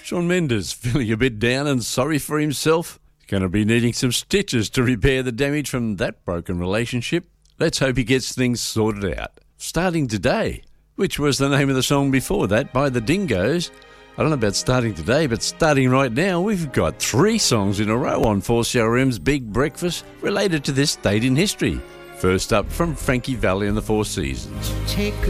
Shawn Mendes feeling a bit down and sorry for himself. He's going to be needing some stitches to repair the damage from that broken relationship. Let's hope he gets things sorted out. Starting Today, which was the name of the song before that by the Dingoes. I don't know about starting today, but starting right now, we've got 3 songs in a row on 4CRM's Big Breakfast related to this date in history. First up from Frankie Valli and the Four Seasons. Take